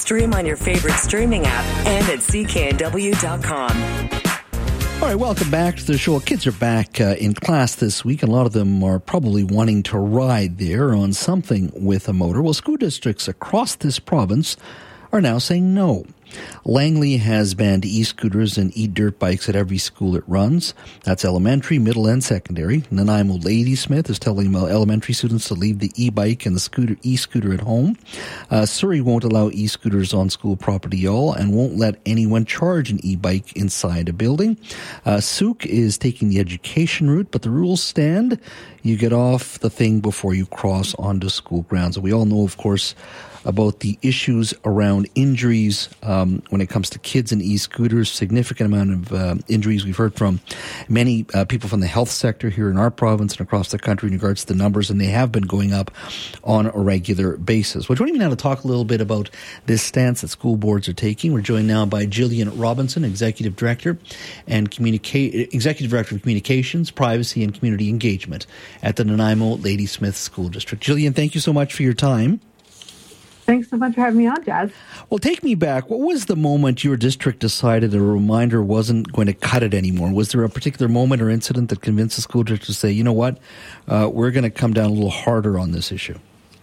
Stream on your favorite streaming app and at cknw.com. All right, welcome back to the show. Kids are back in class this week, and a lot of them are probably wanting to ride there on something with a motor. Well, school districts across this province are now saying no. Langley has banned e-scooters and e-dirt bikes at every school it runs. That's elementary, middle, and secondary. Nanaimo Ladysmith is telling elementary students to leave the e-bike and the e-scooter at home. Surrey won't allow e-scooters on school property at all and won't let anyone charge an e-bike inside a building. Souk is taking the education route, but the rules stand. You get off the thing before you cross onto school grounds. And we all know, of course, about the issues around injuries when it comes to kids and e-scooters. Significant amount of injuries. We've heard from many people from the health sector here in our province and across the country in regards to the numbers, and they have been going up on a regular basis. We're joining me now to talk a little bit about this stance that school boards are taking. We're joined now by Jillian Robinson, Executive Director of Communications, Privacy and Community Engagement at the Nanaimo Ladysmith School District. Jillian, thank you so much for your time. Thanks so much for having me on, Jazz. Well, take me back. What was the moment your district decided a reminder wasn't going to cut it anymore? Was there a particular moment or incident that convinced the school district to say, you know what, we're going to come down a little harder on this issue?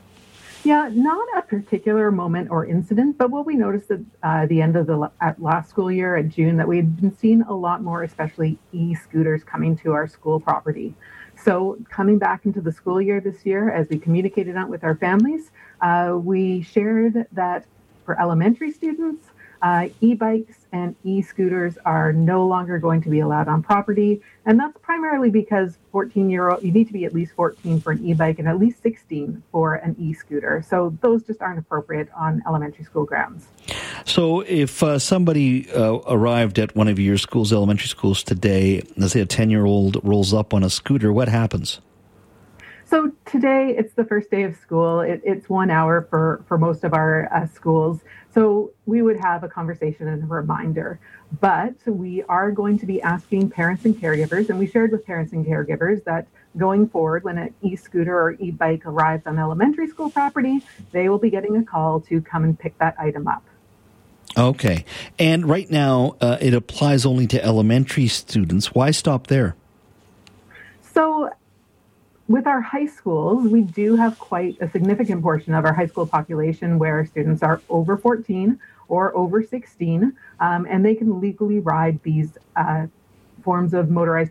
Yeah, not a particular moment or incident, but what we noticed at the end of the last school year at June, that we had been seeing a lot more, especially e-scooters coming to our school property. So coming back into the school year this year, as we communicated on with our families, we shared that for elementary students, e-bikes and e-scooters are no longer going to be allowed on property. And that's primarily because 14-year-old, you need to be at least 14 for an e-bike and at least 16 for an e-scooter. So those just aren't appropriate on elementary school grounds. So if somebody arrived at one of your schools, elementary schools today, let's say a 10-year-old rolls up on a scooter, what happens? So today, it's the first day of school. It's 1 hour for most of our schools. So we would have a conversation and a reminder. But we are going to be asking parents and caregivers, and we shared with parents and caregivers that going forward, when an e-scooter or e-bike arrives on elementary school property, they will be getting a call to come and pick that item up. Okay. And right now, it applies only to elementary students. Why stop there? So with our high schools, we do have quite a significant portion of our high school population where students are over 14 or over 16, and they can legally ride these forms of motorized